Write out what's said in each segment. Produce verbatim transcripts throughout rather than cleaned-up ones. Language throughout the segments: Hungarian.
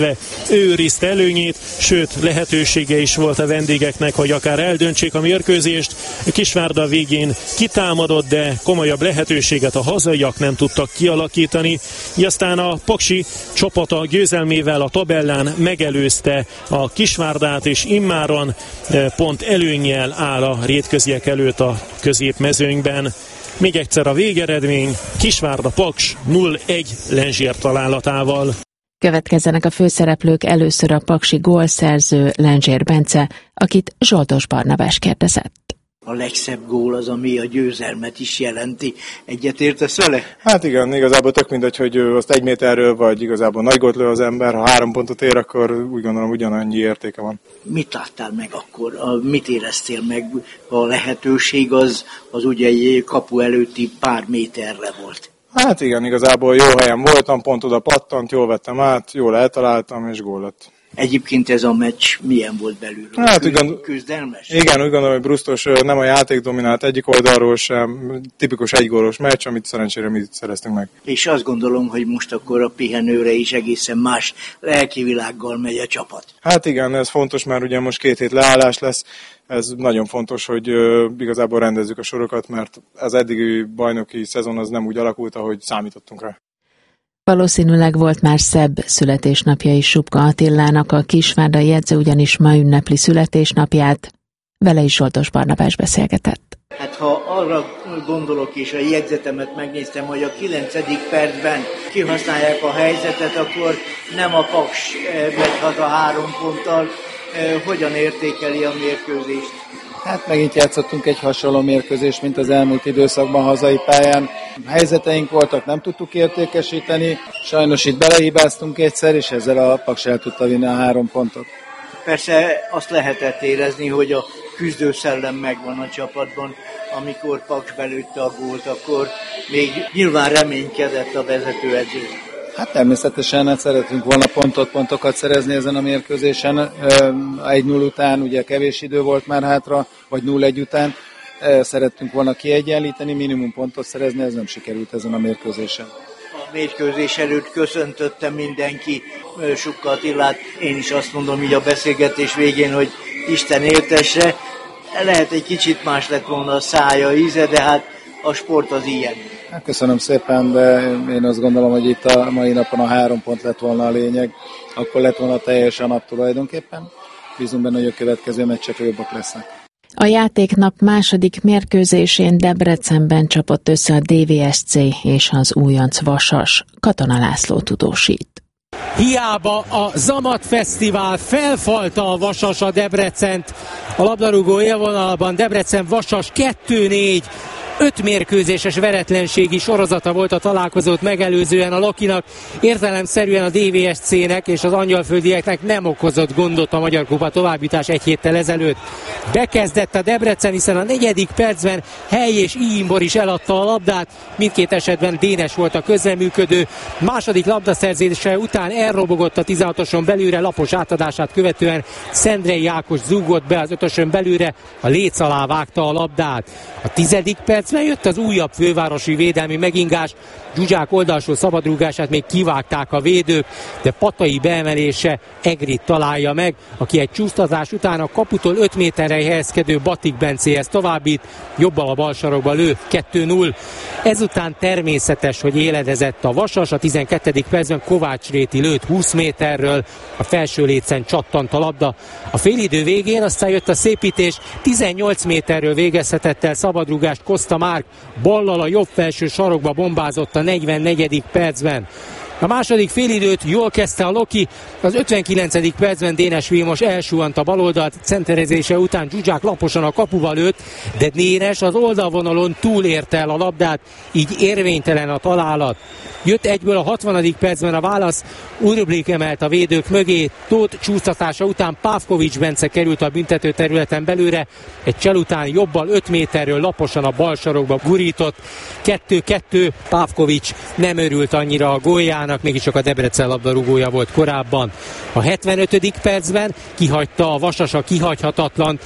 őrizte előnyét, sőt lehetősége is volt a vendégeknek, hogy akár eldöntsék a mérkőzést. Kisvárda végén kitámadott, de komolyabb lehetőséget a hazaiak nem tudtak kialakítani. Így aztán a paksi csapata győzelmével a tabellán megelőzte a Kisvárdát, és immáron pont előnnyel áll a rétköziek előtt a középmezőnyben. Még egyszer a végeredmény: Kisvárda Paks nulla egy Lenzsér találatával. Következzenek a főszereplők, először a paksi gólszerző Lenzsér Bence, akit Zsoldos Barnabás kérdezett. A legszebb gól az, ami a győzelmet is jelenti. Egyetértesz vele? Hát igen, igazából tök mindegy, hogy azt egy méterről vagy igazából nagy gólt lő az ember. Ha három pontot ér, akkor úgy gondolom ugyanannyi értéke van. Mit láttál meg akkor? A, mit éreztél meg? A lehetőség az, az ugye egy kapu előtti pár méterre volt. Hát igen, igazából jó helyen voltam, pont oda pattant, jól vettem át, jól eltaláltam, és gól lett. Egyébként ez a meccs milyen volt belül? Hát, Küzd, ugyan, küzdelmes? Igen, úgy gondolom, hogy Brusztos nem a játék dominált egyik oldalról sem, tipikus egygólos meccs, amit szerencsére mi szereztünk meg. És azt gondolom, hogy most akkor a pihenőre is egészen más lelkivilággal megy a csapat. Hát igen, ez fontos, mert ugye most két hét leállás lesz. Ez nagyon fontos, hogy uh, igazából rendezzük a sorokat, mert az eddigi bajnoki szezon az nem úgy alakult, ahogy számítottunk rá. Valószínűleg volt már szebb születésnapja is Subka Attilának, a kisvárdai edző ugyanis ma ünnepli születésnapját. Vele is Zsoldos Barnabás beszélgetett. Hát ha arra gondolok, és a jegyzetemet megnéztem, hogy a kilencedik percben kihasználják a helyzetet, akkor nem a Paks megy haza három ponttal. Hogyan értékeli a mérkőzést? Hát megint játszottunk egy hasonló mérkőzést, mint az elmúlt időszakban hazai pályán. Helyzeteink voltak, nem tudtuk értékesíteni. Sajnos itt belehibáztunk egyszer, és ezzel a Paks el tudta vinni a három pontot. Persze azt lehetett érezni, hogy a küzdőszellem megvan a csapatban. Amikor Paks belőtte a gólt, akkor még nyilván reménykedett a vezetőedző. Hát természetesen hát szeretünk volna pontot, pontokat szerezni ezen a mérkőzésen. egy null után ugye kevés idő volt már hátra, vagy nulla egy után. Szerettünk volna kiegyenlíteni, minimum pontot szerezni, ez nem sikerült ezen a mérkőzésen. A mérkőzés előtt köszöntötte mindenki Subka Attilát. Én is azt mondom így a beszélgetés végén, hogy Isten éltesse. Lehet egy kicsit más lett volna a szája, íze, de hát a sport az ilyen. Hát köszönöm szépen, de én azt gondolom, hogy itt a mai napon a három pont lett volna a lényeg. Akkor lett volna teljesen nap tulajdonképpen. Bízunk benne, hogy a következő meccsek jobbak lesznek. A játéknap második mérkőzésén Debrecenben csapott össze a dé vé es cé és az újonc Vasas. Katona László tudósít. Hiába a Zamat Fesztivál felfalta a Vasas a Debrecent. A labdarúgó élvonalban Debrecen Vasas kettő négy. Öt mérkőzéses veretlenségi sorozata volt a találkozót megelőzően a Lokinak. Értelemszerűen a dé vé es cének és az angyalföldieknek nem okozott gondot a Magyar Kupa továbbjutás egy héttel ezelőtt. Bekezdett a Debrecen, hiszen a negyedik percben Hely és Iimbor is eladta a labdát. Mindkét esetben Dénes volt a közreműködő. Második labdaszerzése után elrobogott a tizenhatoson belülre, lapos átadását követően Szendrei Ákos zúgott be az ötösön belülre, a léc alá vágta a labdát. A tizedik percben jött az újabb fővárosi védelmi megingás, Zsuzsák oldalsó szabadrúgását még kivágták a védők, de Patai beemelése Egrit találja meg, aki egy csúsztatás után a kaputól öt méterre helyezkedő Batik Bencéhez továbbít, jobbal a bal sarokba lő, kettő null. Ezután természetes, hogy éledezett a Vasas, a tizenkettedik percben Kovács Réti lőtt húsz méterről, a felső lécen csattant a labda. A félidő végén aztán jött a szépítés, tizennyolc méterről végezhetett el szabadrúgást Koszta Márk, ballal a jobb felső sarokba bombázott a negyvennegyedik percben. A második félidőt jól kezdte a Loki, az ötvenkilencedik percben Dénes Vilmos elsuhant a baloldalt, centerezése után Zsuzsák laposan a kapuval lőtt, de Dénes az oldalvonalon túlérte el a labdát, így érvénytelen a találat. Jött egyből a hatvanadik percben a válasz, Urblik emelt a védők mögé, Tóth csúsztatása után Pávkovics Bence került a büntető területen belőle, egy csel után jobbal öt méterről laposan a bal sarokba gurított, kettő kettő, Pávkovics nem örült annyira a góljának, mégiscsak a Debrecen labdarúgója volt korábban. A hetvenötödik percben kihagyta a Vasas a kihagyhatatlan,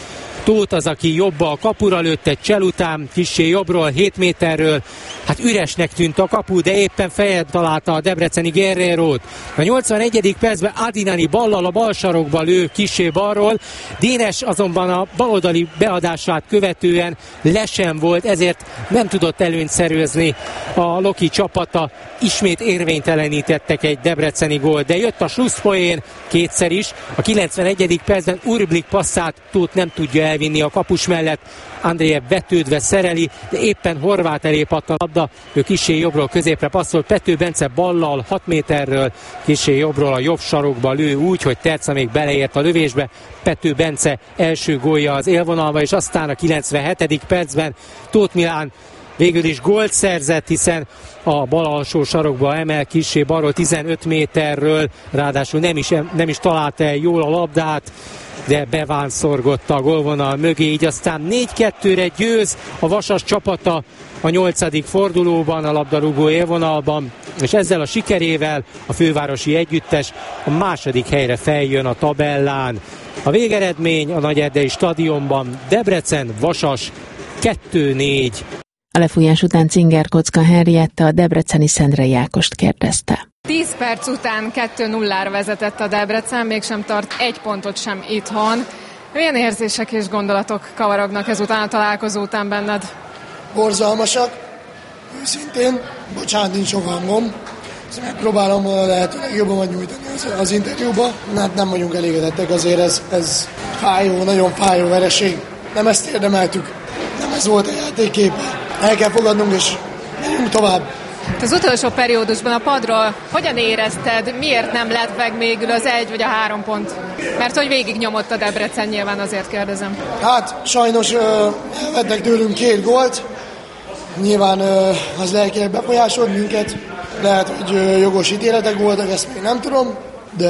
Tóth az, aki jobba a kapura lőtt egy csel után, kissé jobbról, hét méterről. Hát üresnek tűnt a kapu, de éppen fejed találta a debreceni Guerrerót. A nyolcvanegyedik percben Adinani ballal a bal sarokba lő kissé balról. Dénes azonban a baloldali beadását követően lesen volt, ezért nem tudott előnyt szerezni a Loki csapata. Ismét érvénytelenítettek egy debreceni gól, de jött a slusszpoén kétszer is. A kilencvenegyedik percben Urblik passzát Tóth nem tudja elvinni a kapus mellett. Andrejev vetődve szereli, de éppen Horváth elé pattan a labda. Ő kissé jobbról középre passzol, Pető Bence ballal hat méterről, kissé jobbról a jobb sarokba lő úgy, hogy Terca még beleért a lövésbe. Pető Bence első gólja az élvonalba, és aztán a kilencvenhetedik percben Tóth Milán végül is gólt szerzett, hiszen a bal alsó sarokba emel kissé balról tizenöt méterről, ráadásul nem is, nem is találta el jól a labdát, de bevánszorgott a gólvonal mögé, így aztán négy kettőre győz a Vasas csapata a nyolcadik fordulóban, a labdarúgó élvonalban, és ezzel a sikerével a fővárosi együttes a második helyre feljön a tabellán. A végeredmény a Nagyerdei stadionban Debrecen-Vasas kettő négy. A lefújás után Cinger Kocka Henrietta a debreceni Szendrei Ákost kérdezte. tíz perc után kettő nullára vezetett a Debrecen, mégsem tart egy pontot sem itthon. Milyen érzések és gondolatok kavarognak ezután a találkozó után benned? Borzalmasak, őszintén, bocsánat, nincs sok hangom. Megpróbálom lehetőleg jobban majd nyújtani az, az interjúba. Hát nem vagyunk elégedettek, azért ez, ez fájó, nagyon fájó vereség. Nem ezt érdemeltük, nem ez volt a játékkép. El kell fogadnunk, és megyünk tovább. Az utolsó periódusban a padról hogyan érezted, miért nem lett meg végül az egy vagy a három pont? Mert hogy végig nyomott a Debrecen, nyilván azért kérdezem. Hát sajnos elvettek tőlünk két gólt. Nyilván az lelkileg befolyásolt minket. Lehet, hogy jogos ítéletek voltak, ezt még nem tudom, de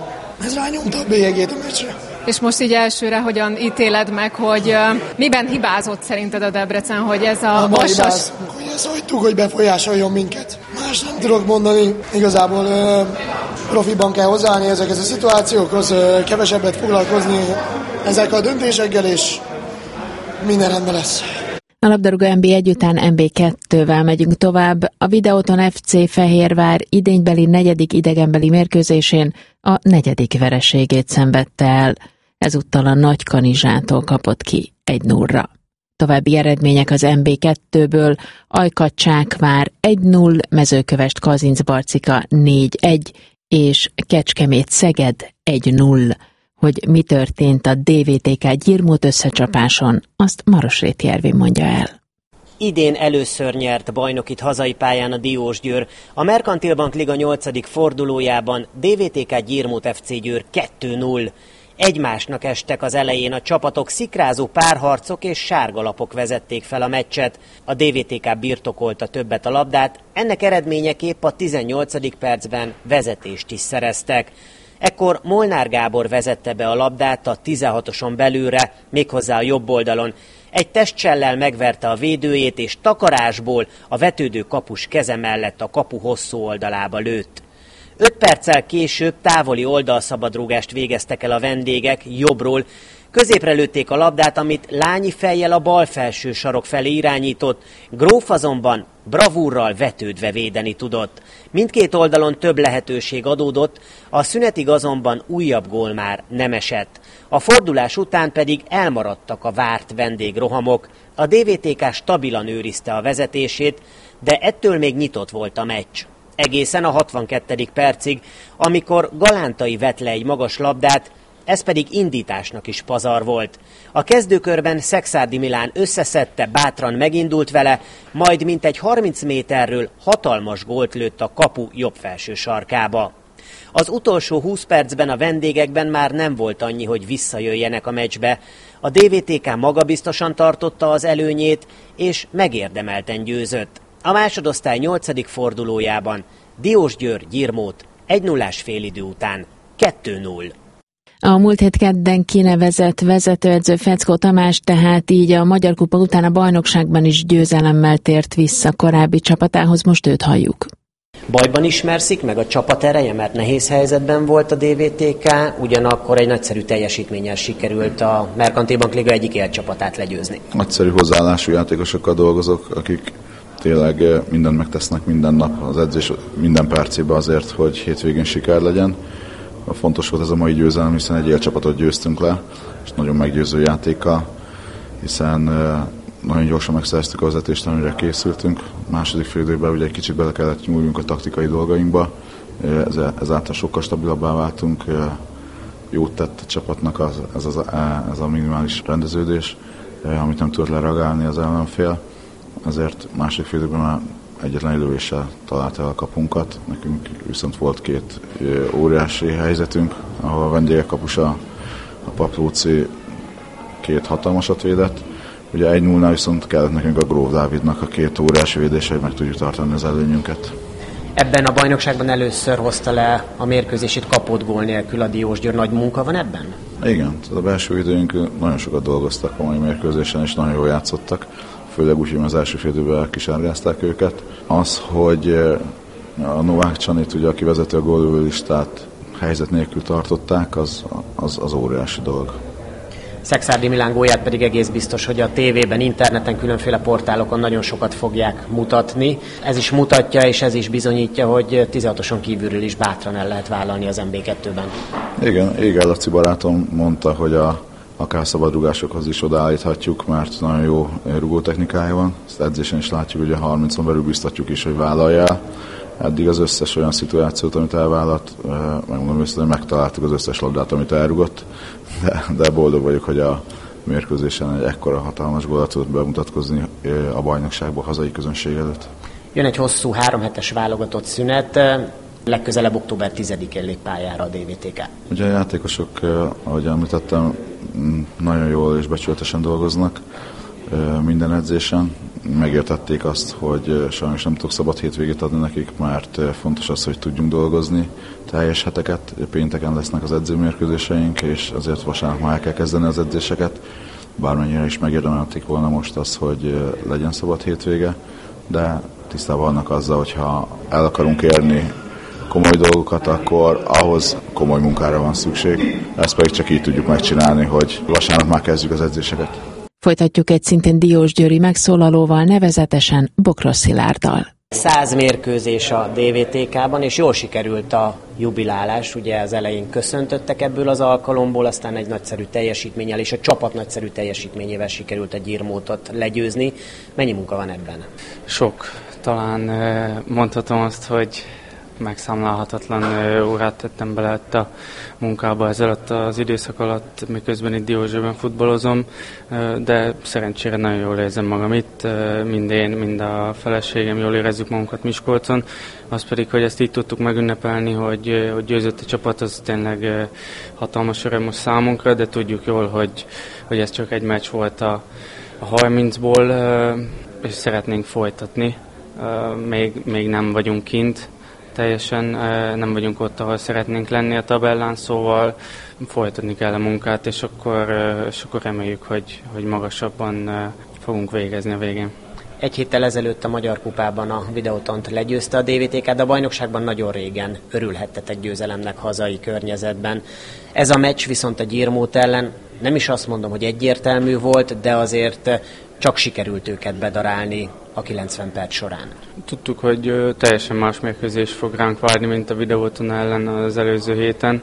ez rányomta a bélyegét a meccsre. És most így elsőre hogyan ítéled meg, hogy uh, miben hibázott szerinted a Debrecen, hogy ez a Vasas... Hogy ezt hagytuk, hogy befolyásoljon minket. Más nem tudok mondani, igazából uh, profiban kell hozzáállni ezekhez a szituációkhoz, uh, kevesebbet foglalkozni ezekkel a döntésekkel, és minden rendben lesz. A labdarúgó en bé egy után en bé kettővel megyünk tovább. A Videóton ef cé Fehérvár idénybeli negyedik idegenbeli mérkőzésén a negyedik vereségét szenvedte el. Ezúttal a Nagykanizsától kapott ki egy nullra. További eredmények az en bé kettőből: Ajka-Csákvár egy null, Mezőkövesd Kazincbarcika négy egy, és Kecskemét-Szeged egy null. Hogy mi történt a dé vé té ká Gyirmót összecsapáson, azt Marosréti Ervin mondja el. Idén először nyert bajnokit hazai pályán a Diósgyőr. A Merkantil Bank Liga nyolcadik fordulójában dé vé té ká Gyirmót ef cé Győr kettő null. Egymásnak estek az elején a csapatok, szikrázó párharcok és sárgalapok vezették fel a meccset. A dé vé té ká birtokolta többet a labdát, ennek eredményeképp a tizennyolcadik percben vezetést is szereztek. Ekkor Molnár Gábor vezette be a labdát a tizenhatoson belülre, méghozzá a jobb oldalon. Egy testcsellel megverte a védőjét, és takarásból a vetődő kapus keze mellett a kapu hosszú oldalába lőtt. Öt perccel később távoli oldalszabadrúgást végeztek el a vendégek jobbról. Középre lőtték a labdát, amit Lányi fejjel a bal felső sarok felé irányított, Gróf azonban bravúrral vetődve védeni tudott. Mindkét oldalon több lehetőség adódott, a szünetig azonban újabb gól már nem esett. A fordulás után pedig elmaradtak a várt vendégrohamok. A dé vé té ká stabilan őrizte a vezetését, de ettől még nyitott volt a meccs. Egészen a hatvankettedik percig, amikor Galántai vett le egy magas labdát, ez pedig indításnak is pazar volt. A kezdőkörben Szekszárdi Milán összeszedte, bátran megindult vele, majd mintegy harminc méterről hatalmas gólt lőtt a kapu jobb felső sarkába. Az utolsó húsz percben a vendégekben már nem volt annyi, hogy visszajöjjenek a meccsbe. A dé vé té ká magabiztosan tartotta az előnyét, és megérdemelten győzött. A másodosztály nyolcadik fordulójában Diósgyőr Gyirmót egy nullás félidő után kettő null. A múlt hét kedden kinevezett vezetőedző Feckó Tamás tehát így a Magyar Kupa után a bajnokságban is győzelemmel tért vissza korábbi csapatához, most őt halljuk. bajban ismerszik, meg a csapat ereje, mert nehéz helyzetben volt a dé vé té ká, ugyanakkor egy nagyszerű teljesítménnyel sikerült a Merkantil Bank Liga egyik élcsapatát legyőzni. Nagyszerű hozzáállású játékosokkal dolgozok, akik tényleg mindent megtesznek minden nap az edzés minden percében azért, hogy hétvégén siker legyen. Fontos volt ez a mai győzelem, hiszen egy élcsapatot győztünk le, és nagyon meggyőző játékkal, hiszen nagyon gyorsan megszereztük a vezetést, amire készültünk. A második fél időben ugye egy kicsit bele kellett nyúljunk a taktikai dolgainkba, ezáltal sokkal stabilabbá váltunk. Jót tett a csapatnak az, ez, az, ez a minimális rendeződés, amit nem tudott lereagálni az ellenfél. Ezért második fél időben már egyetlen lővéssel találta el a kapunkat. Nekünk viszont volt két óriási helyzetünk, ahol a vendégek kapusa, a Paplóci két hatalmasat védett. Ugye egy nullnál viszont kellett nekünk a Gróf Dávidnak a két óriási védése, hogy meg tudjuk tartani az előnyünket. Ebben a bajnokságban először hozta le a mérkőzését kapott gól nélkül a Diósgyőr. Nagy munka van ebben? Igen, a belső időnk nagyon sokat dolgoztak a mai mérkőzésen, és nagyon jól játszottak. Főleg úgy, hogy az első fél időben kisárgázták őket. Az, hogy a Novák Csanit, ugye, aki vezeti a gólövő listát, helyzet nélkül tartották, az, az, az óriási dolog. Szekszárdi Milán gólját pedig egész biztos, hogy a tévében, interneten, különféle portálokon nagyon sokat fogják mutatni. Ez is mutatja, és ez is bizonyítja, hogy tizenhatoson kívülről is bátran el lehet vállalni az em bé kettőben. Igen, Éger Laci barátom mondta, hogy a akár szabadrugásokhoz is odaállíthatjuk, mert nagyon jó rugótechnikája van. Ezt edzésen is látjuk, hogy a harmincon belül biztatjuk is, hogy vállalja el. Eddig az összes olyan szituációt, amit elvállalt, megmondom őszintén, hogy megtaláltuk az összes labdát, amit elrugott, de, de boldog vagyok, hogy a mérkőzésen egy ekkora hatalmas gólat tudott bemutatkozni a bajnokságban hazai közönség előtt. Jön egy hosszú háromhetes válogatott szünet, legközelebb október tizedikén lép pályára a dé vé té ká. Ugye a játékosok, ahogy említettem, nagyon jól és becsületesen dolgoznak minden edzésen. Megértették azt, hogy sajnos nem tudok szabad hétvégét adni nekik, mert fontos az, hogy tudjunk dolgozni teljes heteket. Pénteken lesznek az edzőmérkőzéseink, és azért vasárnap már el kell kezdeni az edzéseket. Bármennyire is megérdemelték volna most az, hogy legyen szabad hétvége, de tisztában vannak azzal, hogyha el akarunk érni komoly dolgokat, akkor ahhoz komoly munkára van szükség. Ezt pedig csak így tudjuk megcsinálni, hogy vasárnap már kezdjük az edzéseket. Folytatjuk egy szintén diósgyőri megszólalóval, nevezetesen Bokros Szilárddal. Száz mérkőzés a dé vé té ká-ban, és jól sikerült a jubilálás. Ugye az elején köszöntöttek ebből az alkalomból, aztán egy nagyszerű teljesítménnyel, és a csapat nagyszerű teljesítményével sikerült a Gyirmótot legyőzni. Mennyi munka van ebben? Sok. Talán mondhatom azt, hogy megszámlálhatatlan órát tettem bele a munkába ez alatt az időszak alatt, miközben itt Diósgyőrben futballozom, de szerencsére nagyon jól érzem magam itt, mind én, mind a feleségem jól érezzük magunkat Miskolcon, az pedig, hogy ezt így tudtuk megünnepelni, hogy, hogy győzött a csapat, az tényleg hatalmas öröm most számunkra, de tudjuk jól, hogy, hogy ez csak egy meccs volt a, a harmincból, és szeretnénk folytatni, még, még nem vagyunk kint, teljesen nem vagyunk ott, ahol szeretnénk lenni a tabellán, szóval folytatni kell a munkát, és akkor, és akkor reméljük, hogy, hogy magasabban fogunk végezni a végén. Egy héttel ezelőtt a Magyar Kupában a Videótont legyőzte a dé vé té ká, de a bajnokságban nagyon régen örülhettetek győzelemnek hazai környezetben. Ez a meccs viszont a Gyirmót ellen nem is azt mondom, hogy egyértelmű volt, de azért csak sikerült őket bedarálni a kilencven perc során. Tudtuk, hogy teljesen más mérkőzés fog ránk várni, mint a Videóton ellen az előző héten,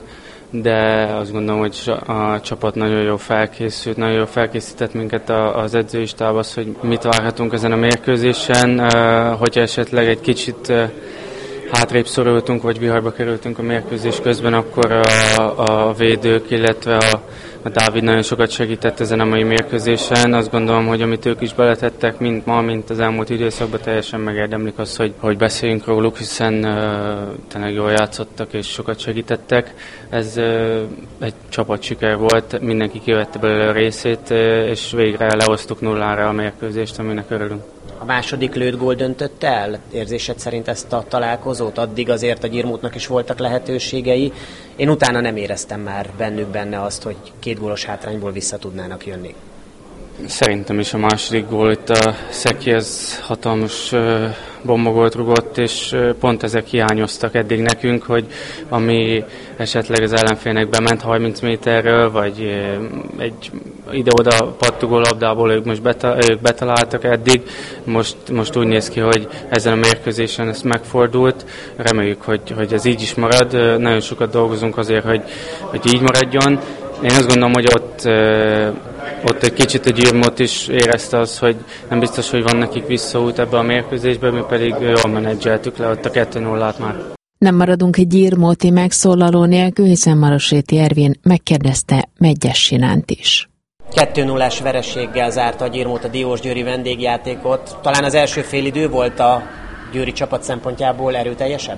de azt gondolom, hogy a csapat nagyon jól felkészült, nagyon jól felkészített minket az edzőistáb, az, hogy mit várhatunk ezen a mérkőzésen, hogyha esetleg egy kicsit hátrébb szorultunk, vagy viharba kerültünk a mérkőzés közben, akkor a, a védők, illetve a, a Dávid nagyon sokat segített ezen a mai mérkőzésen. Azt gondolom, hogy amit ők is beletettek, mint ma, mint az elmúlt időszakban, teljesen megérdemlik azt, hogy, hogy beszéljünk róluk, hiszen uh, tényleg jól játszottak és sokat segítettek. Ez uh, egy csapat siker volt, mindenki kivette belőle a részét, uh, és végre lehoztuk nullára a mérkőzést, aminek örülünk. A második lőtt gól döntötte el érzésed szerint ezt a találkozót? Addig azért a Gyirmótnak is voltak lehetőségei. Én utána nem éreztem már bennük benne azt, hogy két gólos hátrányból vissza tudnának jönni. Szerintem is a második gól, itt a Szeki, ez hatalmas bombagolt rugott, és pont ezek hiányoztak eddig nekünk, hogy ami esetleg az ellenfélnek bement harminc méterről, vagy egy ide-oda pattogó labdából ők most beta, ők betaláltak eddig. Most, most úgy néz ki, hogy ezen a mérkőzésen ez megfordult. Reméljük, hogy, hogy ez így is marad. Nagyon sokat dolgozunk azért, hogy, hogy így maradjon. Én azt gondolom, hogy ott, ott egy kicsit a Gyirmót is érezte az, hogy nem biztos, hogy van nekik visszaút ebbe a mérkőzésbe, mi pedig jól menedzseltük le ott a kettő nullát már. Nem maradunk egy Gyirmóti megszólaló nélkül, hiszen Marosréti Ervin megkérdezte Medgyes Sinánt is. kettő nullás vereséggel zárta a Gyirmót a diósgyőri vendégjátékot. Talán az első félidő volt a győri csapat szempontjából erőteljesebb?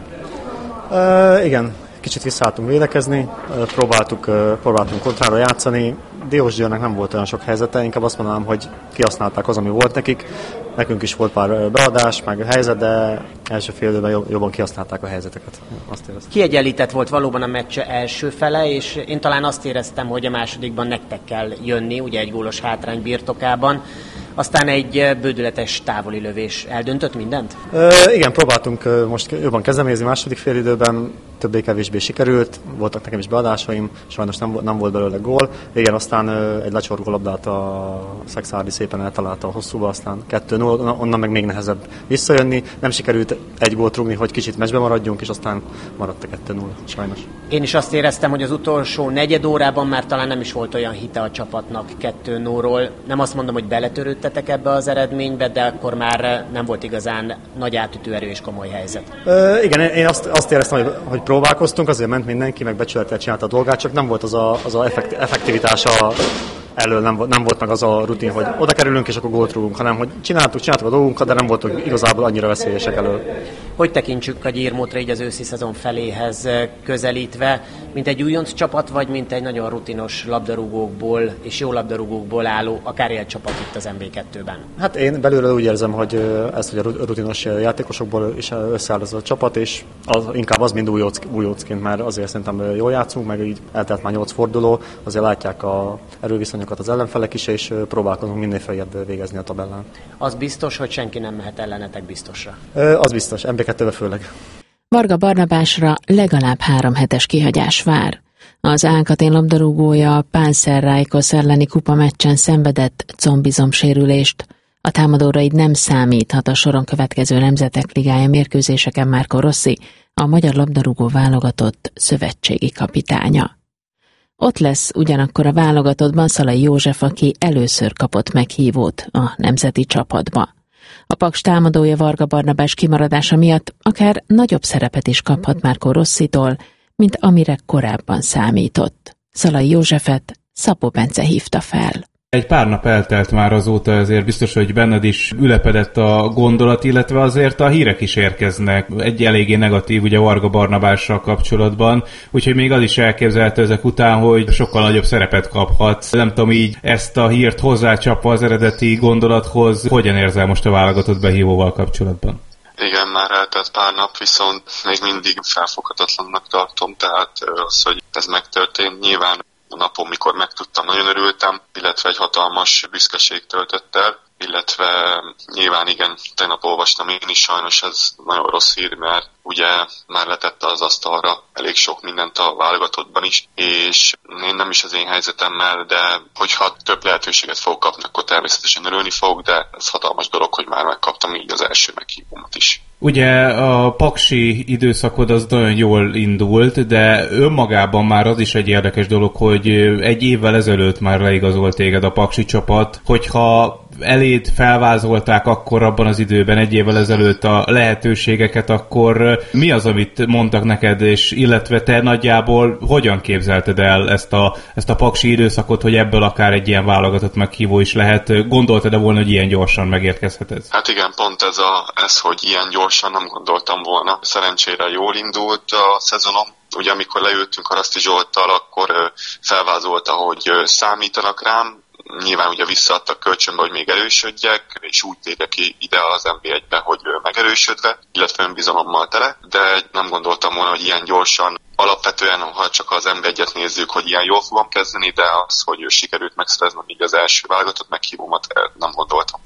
Uh, igen, kicsit visszaálltunk védekezni, próbáltuk, próbáltunk kontrára játszani. Diósgyőrnek nem volt olyan sok helyzete, inkább azt mondanám, hogy kihasználták az, ami volt nekik. Nekünk is volt pár beadás, meg helyzet, de első fél időben jobban kihasználták a helyzeteket. Azt éreztem. Kiegyenlített volt valóban a meccs első fele, és én talán azt éreztem, hogy a másodikban nektek kell jönni, ugye egy gólos hátrány birtokában. Aztán egy bődületes távoli lövés eldöntött mindent? E, igen, próbáltunk most jobban kezdeményezni második fél időben, többé-kevésbé sikerült, voltak nekem is beadásaim, sajnos nem, nem volt belőle gól. Igen, aztán egy lecsorgó labdát a Szexárdi szépen eltalálta a hosszúba, aztán kettő null, onnan meg még nehezebb visszajönni. Nem sikerült egy gólt rúgni, hogy kicsit meccsbe maradjunk, és aztán maradt a kettő null, sajnos. Én is azt éreztem, hogy az utolsó negyed órában már talán nem is volt olyan hite a csapatnak kettő nullról. Nem azt mondom, hogy beletörődtetek ebbe az eredménybe, de akkor már nem volt igazán nagy átütő erő és komoly helyzet. Ö, igen, én azt, azt éreztem, hogy, hogy próbálkoztunk, azért ment mindenki, meg becsülettel csinálta a dolgát, csak nem volt az a, az a effekt, effektivitása elől, nem, nem volt meg az a rutin, hogy oda kerülünk és akkor gólt rúgunk, hanem hogy csináltuk, csináltuk a dolgunkat, de nem voltunk igazából annyira veszélyesek elől. Hogy tekintsük a Gyirmótra így az őszi szezon feléhez közelítve, mint egy újonc csapat, vagy mint egy nagyon rutinos labdarúgókból és jó labdarúgókból álló, akár élt csapat itt az em bé kettőben? Hát én belülről úgy érzem, hogy ez, hogy a rutinos játékosokból is összeáll ez a csapat, és az, inkább az mind újóc, újócként, mert azért szerintem jól játszunk, meg így eltelt már nyolc forduló, azért látják a erőviszonyokat az ellenfelek is, és próbálkozunk minél feljebb végezni a tabellán. Az biztos, hogy senki nem mehet ellenetek biztosra? Az biztos, em bé kettőben főleg. Varga Barnabásra legalább három hetes kihagyás vár. Az Ánkatén labdarúgója a Pánszerrájkosz elleni kupameccsen szenvedett combizomsérülést. A támadóra így nem számíthat a soron következő Nemzetek Ligája mérkőzéseken Marco Rossi, a magyar labdarúgó válogatott szövetségi kapitánya. Ott lesz ugyanakkor a válogatottban Szalai József, aki először kapott meghívót a nemzeti csapatba. A Paks támadója Varga Barnabás kimaradása miatt akár nagyobb szerepet is kaphat Marco Rossitól, mint amire korábban számított. Szalai Józsefet Szabó Bence hívta fel. Egy pár nap eltelt már azóta, ezért biztos, hogy benned is ülepedett a gondolat, illetve azért a hírek is érkeznek. Egy eléggé negatív ugye Varga Barnabással kapcsolatban, úgyhogy még az is elképzelhető ezek után, hogy sokkal nagyobb szerepet kaphat. Nem tudom, így ezt a hírt hozzácsapva az eredeti gondolathoz, hogyan érzel most a válogatott behívóval kapcsolatban? Igen, már eltelt pár nap, viszont még mindig felfoghatatlannak tartom, tehát az, hogy ez megtörtént, nyilván a napon, mikor megtudtam, nagyon örültem, illetve egy hatalmas büszkeség töltött el, illetve nyilván igen, tegnap olvastam én is, sajnos ez nagyon rossz hír, mert ugye már letette az asztalra elég sok mindent a válogatottban is, és én nem is az én helyzetemmel, de hogyha több lehetőséget fogok kapni, akkor természetesen örülni fogok, de ez hatalmas dolog, hogy már megkaptam így az első meghívómat is. Ugye a paksi időszakod az nagyon jól indult, de önmagában már az is egy érdekes dolog, hogy egy évvel ezelőtt már leigazolt téged a paksi csapat, hogyha eléd felvázolták akkor abban az időben, egy évvel ezelőtt a lehetőségeket, akkor mi az, amit mondtak neked, és illetve te nagyjából hogyan képzelted el ezt a, ezt a paksi időszakot, hogy ebből akár egy ilyen válogatott meghívó is lehet? Gondoltad-e volna, hogy ilyen gyorsan megérkezhet ez? Hát igen, pont ez, a, ez, hogy ilyen gyorsan nem gondoltam volna. Szerencsére jól indult a szezonom. Ugye amikor leültünk Haraszti Zsolttal, akkor felvázolta, hogy számítanak rám. Nyilván ugye visszaadtak kölcsönbe, hogy még erősödjek, és úgy térjek ki ide az en bé egybe, hogy megerősödve, illetve önbizalommal tele, de nem gondoltam volna, hogy ilyen gyorsan, alapvetően, ha csak az em bé egyet nézzük, hogy ilyen jól fogom kezdeni, de az, hogy sikerült megszereznem így az első válogatott meghívómat, nem gondoltam volna.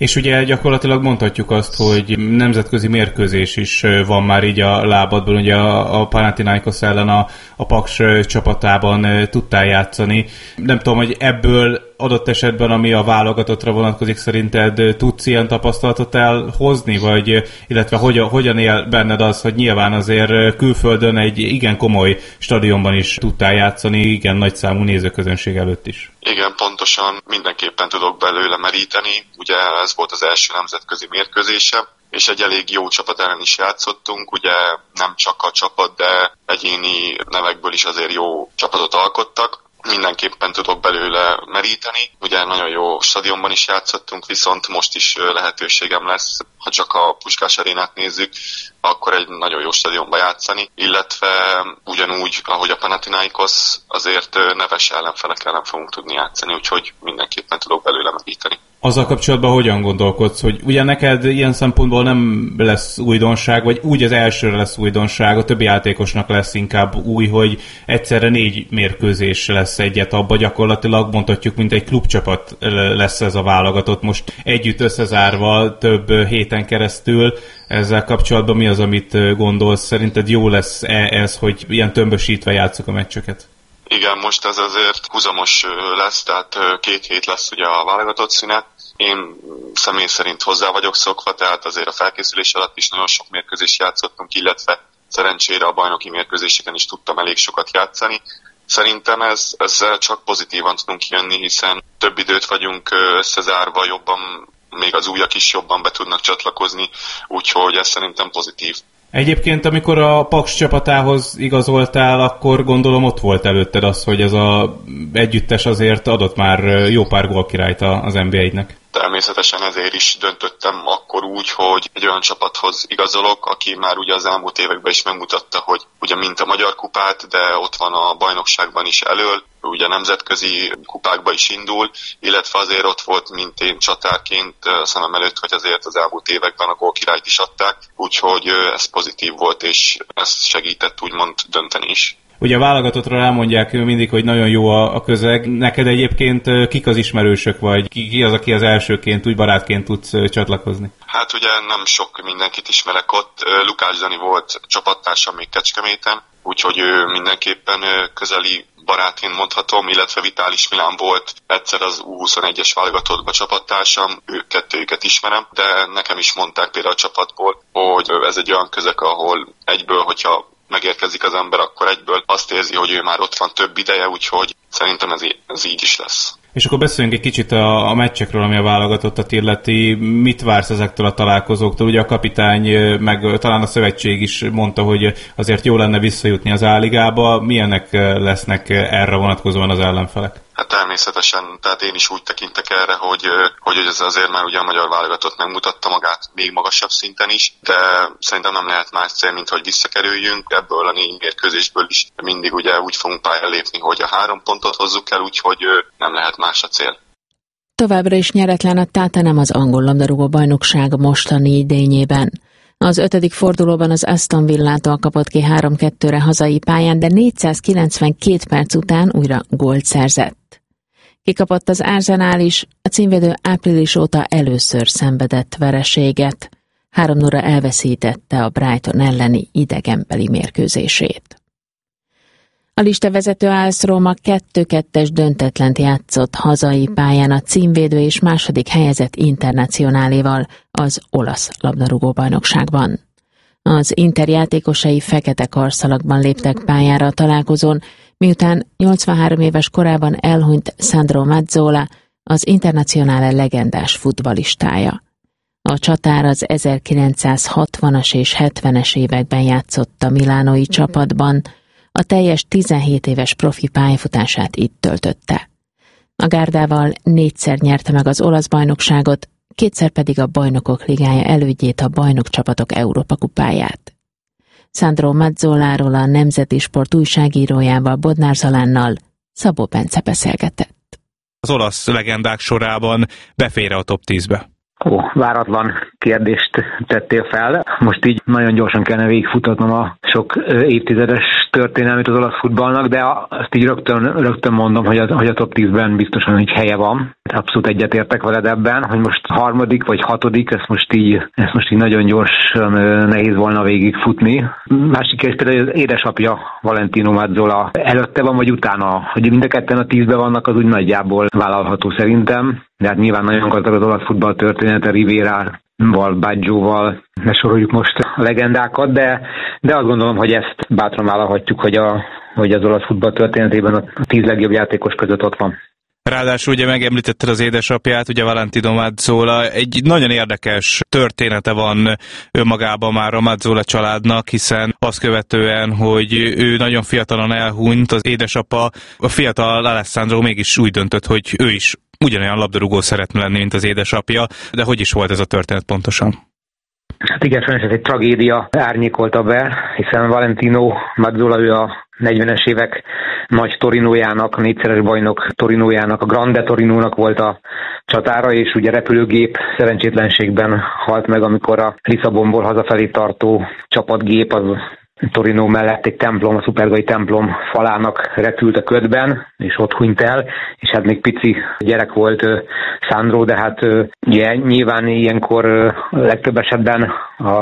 És ugye gyakorlatilag mondhatjuk azt, hogy nemzetközi mérkőzés is van már így a lábadban, ugye a, a Panathinaikos ellen a, a Paks csapatában tudtál játszani. Nem tudom, hogy ebből adott esetben, ami a válogatottra vonatkozik, szerinted tudsz ilyen tapasztalatot elhozni, vagy illetve hogyan, hogyan él benned az, hogy nyilván azért külföldön egy igen komoly stadionban is tudtál játszani, igen nagy számú nézőközönség előtt is? Igen, pontosan mindenképpen tudok belőle meríteni. Ugye ez volt az első nemzetközi mérkőzésem, és egy elég jó csapat ellen is játszottunk, ugye nem csak a csapat, de egyéni nevekből is azért jó csapatot alkottak. Mindenképpen tudok belőle meríteni. Ugye nagyon jó stadionban is játszottunk, viszont most is lehetőségem lesz, ha csak a Puskás arénát nézzük, akkor egy nagyon jó stadionban játszani, illetve ugyanúgy, ahogy a Panathinaikos, azért neves ellenfelek ellen fogunk tudni játszani, úgyhogy mindenképpen tudok belőle meríteni. Azzal kapcsolatban hogyan gondolkodsz, hogy ugye neked ilyen szempontból nem lesz újdonság, vagy úgy az elsőre lesz újdonság, a többi játékosnak lesz inkább új, hogy egyszerre négy mérkőzés lesz egyet, abba gyakorlatilag mondhatjuk, mint egy klubcsapat lesz ez a válogatott, most együtt összezárva több héten keresztül. Ezzel kapcsolatban mi az, amit gondolsz? Szerinted jó lesz-e ez, hogy ilyen tömbösítve játsszuk a meccseket? Igen, most ez azért húzamos lesz, tehát két hét lesz ugye a válogatott szünet. Én személy szerint hozzá vagyok szokva, tehát azért a felkészülés alatt is nagyon sok mérkőzést játszottunk, illetve szerencsére a bajnoki mérkőzéseken is tudtam elég sokat játszani. Szerintem ez, ezzel csak pozitívan tudunk kijönni, hiszen több időt vagyunk összezárva, jobban, még az újak is jobban be tudnak csatlakozni, úgyhogy ez szerintem pozitív. Egyébként, amikor a Paks csapatához igazoltál, akkor gondolom ott volt előtted az, hogy ez az együttes azért adott már jó pár gólkirályt az en bé egynek. Természetesen ezért is döntöttem akkor úgy, hogy egy olyan csapathoz igazolok, aki már ugye az elmúlt években is megmutatta, hogy ugye mint a Magyar Kupát, de ott van a bajnokságban is elől, ugye nemzetközi kupákba is indul, illetve azért ott volt, mint én csatárként szemem előtt, hogy azért az elmúlt években a gólkirályt is adták, úgyhogy ez pozitív volt, és ezt segített úgymond dönteni is. Ugye a válogatottra elmondják mindig, hogy nagyon jó a, a közeg. Neked egyébként kik az ismerősök, vagy ki, ki az, aki az elsőként, úgy barátként tudsz csatlakozni? Hát ugye nem sok mindenkit ismerek ott. Lukács Dani volt csapattársam még Kecskeméten, úgyhogy ő mindenképpen közeli barátként mondhatom, illetve Vitális Milán volt egyszer az U huszonegyes válogatottban csapattársam, ők kettőjüket ismerem, de nekem is mondták például a csapatból, hogy ez egy olyan közeg, ahol egyből, hogyha megérkezik az ember, akkor egyből azt érzi, hogy ő már ott van több ideje, úgyhogy szerintem ez, ez így is lesz. És akkor beszéljünk egy kicsit a, a meccsekről, ami a válogatottat illeti. Mit vársz ezektől a találkozóktól? Ugye a kapitány, meg talán a szövetség is mondta, hogy azért jó lenne visszajutni az A-ligába. Milyenek lesznek erre vonatkozóan az ellenfelek? Hát természetesen, tehát én is úgy tekintek erre, hogy, hogy ez azért már ugye a magyar válogatott megmutatta magát még magasabb szinten is, de szerintem nem lehet más cél, mint hogy visszakerüljünk. Ebből a négy mérkőzésből is mindig ugye úgy fogunk pályán lépni, hogy a három pontot hozzuk el, úgyhogy nem lehet más a cél. Továbbra is nyeretlen a Tottenham az angol labdarúgó bajnokság mostani idényében. Az ötödik fordulóban az Aston Villától kapott ki három kettőre hazai pályán, de négyszázkilencvenkét perc után újra gólt szerzett. Kikapott az Arsenal is, a címvédő április óta először szenvedett vereséget. három nulla elveszítette a Brighton elleni idegenbeli mérkőzését. A listavezető AS Róma kettő kettes döntetlent játszott hazai pályán a címvédő és második helyezett Internacionáléval az olasz labdarúgó-bajnokságban. Az Inter játékosai fekete karszalagban léptek pályára a találkozón, miután nyolcvanhárom éves korában elhunyt Sandro Mazzola, az Internazionale legendás futballistája. A csatár az ezerkilencszázhatvanas és hetvenes években játszott a milánói csapatban, a teljes tizenhét éves profi pályafutását itt töltötte. A gárdával négyszer nyerte meg az olasz bajnokságot, kétszer pedig a Bajnokok Ligája elődjét, a Bajnokcsapatok Európa kupáját. Sandro Mazzoláról a Nemzeti Sport újságírójával, Bodnár Zalánnal Szabó Bence beszélgetett. Az olasz legendák sorában befér a top tízbe? Ó, váratlan kérdést tettél fel. Most így nagyon gyorsan kellene végigfutatnom a sok évtizedes történelmét az olasz futballnak, de azt így rögtön, rögtön mondom, hogy a, hogy a top tízben biztosan így helye van. Abszolút egyetértek veled ebben, hogy most harmadik vagy hatodik, ezt most így, ezt most így nagyon gyorsan nehéz volna végigfutni. Másik kérdés például az édesapja Valentino Mazzola előtte van, vagy utána, hogy mind a ketten a tízben vannak, az úgy nagyjából vállalható szerintem. De hát nyilván nagyon gazdag az olasz futball története, Rivérával, Baggioval, ne soroljuk most a legendákat, de, de azt gondolom, hogy ezt bátran vállalhatjuk, hogy, a, hogy az olasz futball történetében a tíz legjobb játékos között ott van. Ráadásul ugye megemlítetted az édesapját, ugye Valentino Mazzola, egy nagyon érdekes története van önmagában már a Mazzola családnak, hiszen azt követően, hogy ő nagyon fiatalon elhunyt, az édesapa, a fiatal Alessandro mégis úgy döntött, hogy ő is ugyanolyan labdarúgó szeretne lenni, mint az édesapja, de hogy is volt ez a történet pontosan? Hát igen, sajnos ez egy tragédia árnyékolta be, hiszen Valentino Mazzola, ő a negyvenes évek nagy Torinójának, a négyszeres bajnok Torinójának, a Grande Torinónak volt a csatára, és ugye repülőgép szerencsétlenségben halt meg, amikor a Lisszabonból hazafelé tartó csapatgép az Torino mellett egy templom, a szupergai templom falának repült a ködben, és ott hunyt el, és hát még pici gyerek volt Sandro, de hát ugye nyilván ilyenkor legtöbb esetben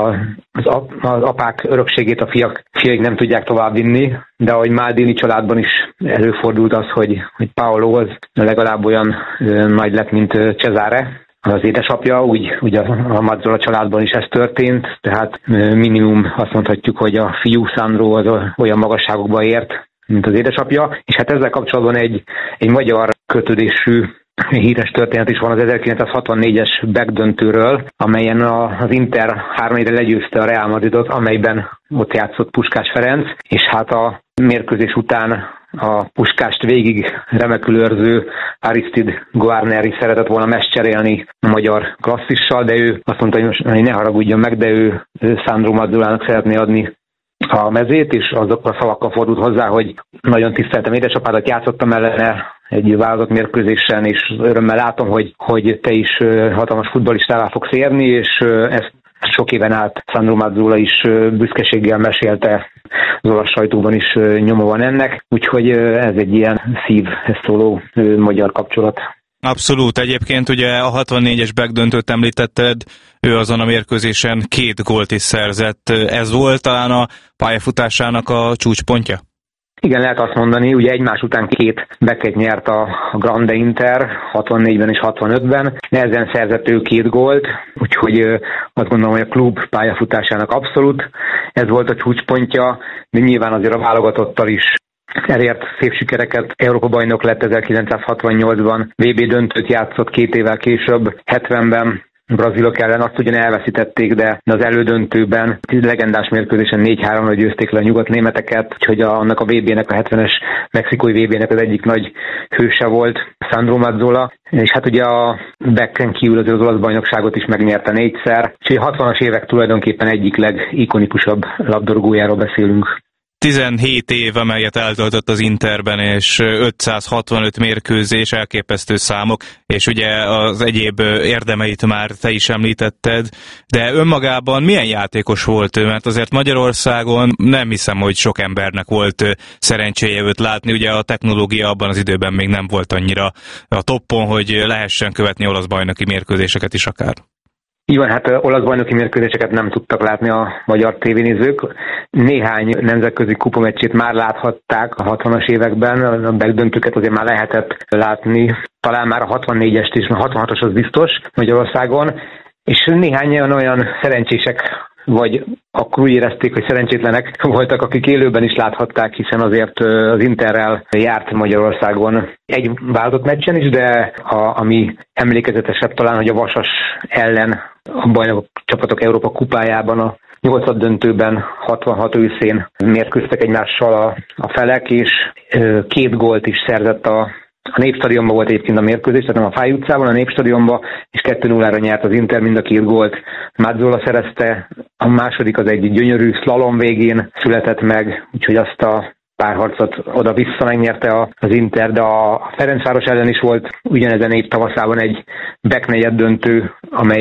az apák örökségét a fiak, fiaik nem tudják továbbvinni, de ahogy Maldini családban is előfordult az, hogy, hogy Paolo az legalább olyan nagy lett, mint Cesare, az édesapja, úgy, úgy a, a Mazzola családban is ez történt, tehát minimum azt mondhatjuk, hogy a fiú Sandro az olyan magasságokba ért, mint az édesapja, és hát ezzel kapcsolatban egy, egy magyar kötődésű híres történet is van az ezerkilencszázhatvannégyes backdöntőről, amelyen az Inter három egyre legyőzte a Real Madridot, amelyben ott játszott Puskás Ferenc, és hát a mérkőzés után a Puskást végig remekül őrző Aristide Guarneri szeretett volna meccserélni a magyar klasszissal, de ő azt mondta, hogy most ne haragudjon meg, de ő, ő Sandro Mazzolának szeretné adni a mezét, és azokkal a szavakkal fordult hozzá, hogy nagyon tiszteltem édesapádat, játszottam ellene egy válogatott mérkőzésen, és örömmel látom, hogy, hogy te is hatalmas futballistává fogsz érni, és ezt sok éven át Sandro Mazzola is büszkeséggel mesélte, az olasz sajtóban is nyoma van ennek, úgyhogy ez egy ilyen szívhez szóló magyar kapcsolat. Abszolút, egyébként ugye a hatvannégyes backdöntőt említetted, ő azon a mérkőzésen két gólt is szerzett. Ez volt talán a pályafutásának a csúcspontja? Igen, lehet azt mondani, ugye egymás után két backet nyert a Grande Inter, hatvannégyben és hatvanötben, nehezen szerzett ő két gólt, úgyhogy azt gondolom, hogy a klub pályafutásának abszolút ez volt a csúcspontja, de nyilván azért a válogatottal is elért szép sikereket. Európa-bajnok lett ezerkilencszázhatvannyolcban, vé bé döntőt játszott két évvel később, hetvenben brazilok ellen, azt ugyan elveszítették, de az elődöntőben legendás mérkőzésen négy háromra győzték le a nyugatnémeteket, úgyhogy annak a vé bének, a hetvenes mexikói vé bének az egyik nagy hőse volt Sandro Mazzola, és hát ugye a backen kívül az olasz bajnokságot is megnyerte négyszer, úgyhogy a hatvanas évek tulajdonképpen egyik legikonikusabb labdarúgójáról beszélünk. tizenhét év, amelyet eltöltött az Interben, és ötszázhatvanöt mérkőzés, elképesztő számok, és ugye az egyéb érdemeit már te is említetted, de önmagában milyen játékos volt ő? Mert azért Magyarországon nem hiszem, hogy sok embernek volt szerencséje őt látni, ugye a technológia abban az időben még nem volt annyira a toppon, hogy lehessen követni olasz bajnoki mérkőzéseket is akár. Így van, hát olasz bajnoki mérkőzéseket nem tudtak látni a magyar tévénézők. Néhány nemzetközi kupameccsét már láthatták a hatvanas években, a backdöntőket azért már lehetett látni. Talán már a hatvannégyest is, a hatvanhatos az biztos Magyarországon, és néhányan olyan szerencsések, vagy akkor úgy érezték, hogy szerencsétlenek voltak, akik élőben is láthatták, hiszen azért az Interrel járt Magyarországon egy válogatott meccsen is, de a, ami emlékezetesebb talán, hogy a Vasas ellen a bajnokok csapatok Európa kupájában a nyolcad döntőben hatvanhat őszén mérkőztek egymással a, a felek, és két gólt is szerzett a A Népstadionban volt egyébként a mérkőzés, tehát nem a Fáy utcában, a Népstadionban, és kettő nullára nyert az Inter, mind a két gólt Mazzola szerezte. A második az egy gyönyörű slalom végén született meg, úgyhogy azt a párharcot oda-vissza megnyerte az Inter, de a Ferencváros ellen is volt ugyanezen év tavaszában egy back negyed döntő, amelyen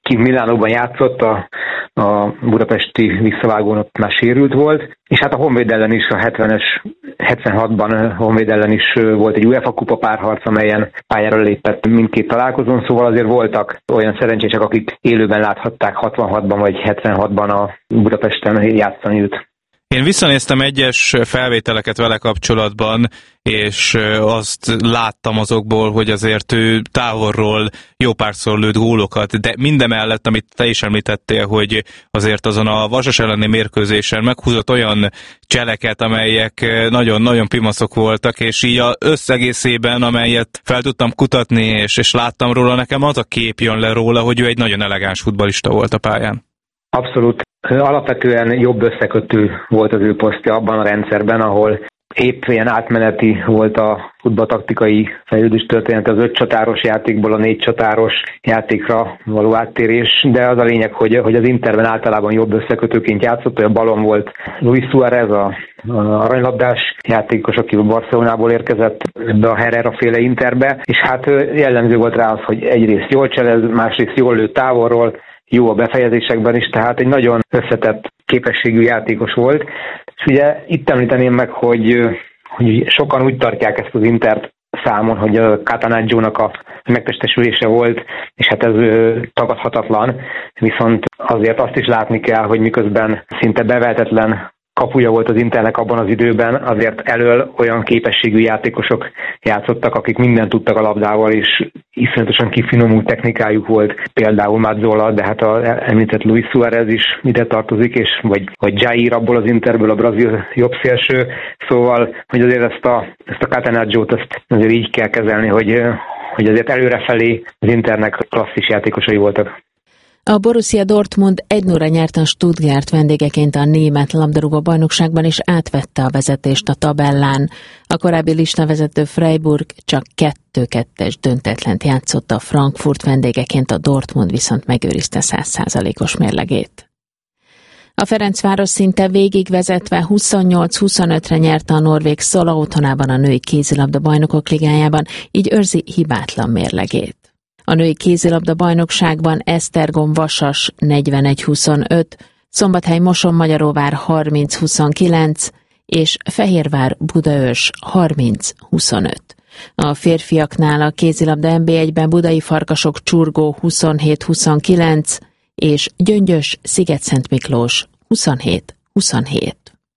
kint Milánóban játszott, a, a budapesti visszavágón ott már sérült volt, és hát a Honvéd ellen is a hetvenes, hetvenhatban Honvéd ellen is volt egy UEFA kupa párharc, amelyen pályára lépett mindkét találkozón, szóval azért voltak olyan szerencsések, akik élőben láthatták hatvanhatban vagy hetvenhatban a Budapesten játszani őt. Én visszanéztem egyes felvételeket vele kapcsolatban, és azt láttam azokból, hogy azért ő távolról jó párszor lőtt gólokat, de mindemellett, amit te is említettél, hogy azért azon a Vasas elleni mérkőzésen meghúzott olyan cseleket, amelyek nagyon-nagyon pimaszok voltak, és így az összegészében, amelyet fel tudtam kutatni, és, és láttam róla, nekem az a kép jön le róla, hogy ő egy nagyon elegáns futballista volt a pályán. Abszolút. Alapvetően jobb összekötő volt az ő posztja abban a rendszerben, ahol épp ilyen átmeneti volt a futballtaktikai fejlődés történet az öt csatáros játékból a négy csatáros játékra való áttérés, de az a lényeg, hogy, hogy az Interben általában jobb összekötőként játszott, hogy a balon volt Luis Suárez, a, a aranylabdás játékos, aki a Barcelonából érkezett be a Herrera féle Interbe, és hát jellemző volt rá az, hogy egyrészt jól cselez, másrészt jól lő távolról, jó a befejezésekben is, tehát egy nagyon összetett képességű játékos volt. És ugye itt említeném meg, hogy, hogy sokan úgy tartják ezt az Intert számon, hogy a Catanaccio-nak a megtestesülése volt, és hát ez tagadhatatlan, viszont azért azt is látni kell, hogy miközben szinte bevehetetlen kapuja volt az Internek abban az időben, azért elől olyan képességű játékosok játszottak, akik mindent tudtak a labdával, és iszonyatosan kifinomult technikájuk volt, például Mazzola, de hát az említett Luis Suárez is ide tartozik, és vagy, vagy Jair abból az Interből, a brazil jobb szélső, szóval, hogy azért ezt a, ezt a Catanaccio-t ezt azért így kell kezelni, hogy, hogy azért előrefelé az Internek klasszis játékosai voltak. A Borussia Dortmund egy nulla nyert a Stuttgart vendégeként a német labdarúgó bajnokságban, és átvette a vezetést a tabellán. A korábbi listavezető Freiburg csak kettő kettes döntetlent játszott, a Frankfurt vendégeként, a Dortmund viszont megőrizte száz százalékos mérlegét. A Ferencváros szinte végigvezetve huszonnyolc huszonötre nyerte a norvég Szola otthonában a női kézilabda bajnokok ligájában, így őrzi hibátlan mérlegét. A női kézilabda bajnokságban Esztergom Vasas negyvenegy huszonöt, Szombathely Moson-Magyaróvár harminc huszonkilenc és Fehérvár Budaörs harminc huszonöt. A férfiaknál a kézilabda en bé egyben Budai Farkasok Csurgó huszonhét huszonkilenc és Gyöngyös Sziget-Szent Miklós huszonhét huszonhét.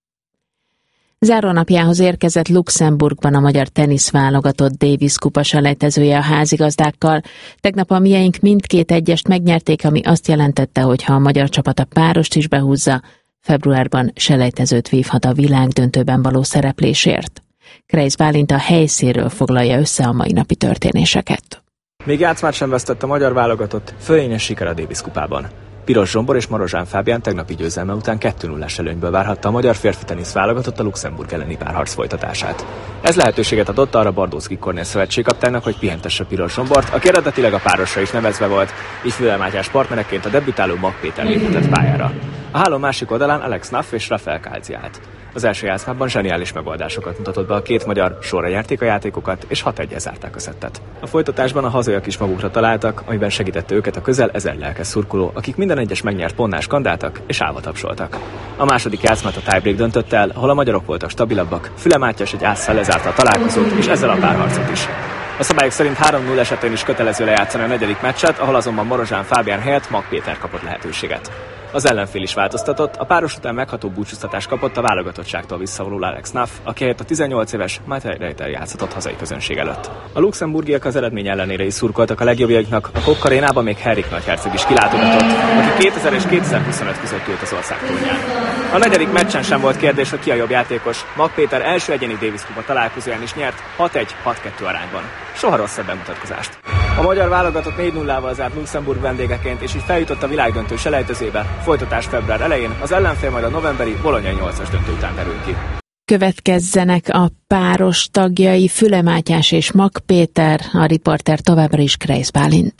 Zárónapjához érkezett Luxemburgban a magyar teniszválogatott Davis kupa selejtezője a házigazdákkal. Tegnap a mieink mindkét egyest megnyerték, ami azt jelentette, hogy ha a magyar csapat a párost is behúzza, februárban selejtezőt vívhat a világdöntőben való szereplésért. Kreisz Bálint a helyszínről foglalja össze a mai napi történéseket. Még játszmát sem vesztett a magyar válogatott, fölényes siker a Davis kupában. Piros Zsombor és Marozsán Fábián tegnapi győzelme után kettő nullás előnyből várhatta a magyar férfi tenisz válogatott a Luxemburg elleni párharc folytatását. Ez lehetőséget adott arra Bardóczky Kornél szövetségkapitánynak, hogy pihentesse Piros Zsombort, aki eredetileg a párosra is nevezve volt, így Füle Mátyás partnereként a debütáló Mag Péter léphetett pályára. A háló másik oldalán Alex Naff és Rafael Kálci állt. Az első játszmában zseniális megoldásokat mutatott be a két magyar, sorra nyerték a játékokat, és hat egyel zárták a szettet. A folytatásban a hazaiak is magukra találtak, amiben segítette őket a közel ezer lelkes szurkoló, akik minden egyes megnyert pontnál skandáltak és állva tapsoltak. A második játszmát a tiebreak döntött el, ahol a magyarok voltak stabilabbak, Füle Mátyás egy ásszal lezárta a találkozót, és ezzel a párharcot is. A szabályok szerint három null esetén is kötelező lejátszani a negyedik meccset, ahol azonban Marozsán Fábián helyett Mag Péter kapott lehetőséget. Az ellenfél is változtatott, a páros után megható búcsúztatást kapott a válogatottságtól visszavonuló Alex Naff, aki helyett a tizennyolc éves Matej Rejter játszhatott hazai közönség előtt. A luxemburgiak az eredmény ellenére is szurkoltak a legjobbjaiknak, a Kok arénában még Henrik nagyherceg is kilátogatott, aki kétezer és kétezer-huszonöt között ült az ország tornyán. A negyedik meccsen sem volt kérdés, hogy ki a jobb játékos. Mag Péter első egyéni Davis kupa találkozóján is nyert hat egy hat kettő arányban. Soha rosszabb bemutatkozást. A magyar válogatott négy nullával zárt Luxemburg vendégeként, és így feljutott a világdöntő selejtezőbe. Folytatás február elején, az ellenfél majd a novemberi bolonyai nyolcas döntő után derül ki. Következzenek a páros tagjai Füle Mátyás és Mag Péter, a riporter továbbra is Kreisz Bálint.